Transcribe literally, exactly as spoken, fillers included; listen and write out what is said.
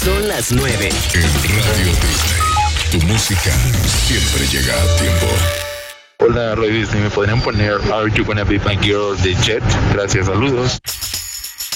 Son las nueve. En Radio Disney, tu música siempre llega a tiempo. Hola, Roy Disney, ¿me podrían poner Are You Gonna Be My Girl de Jet? Gracias, saludos.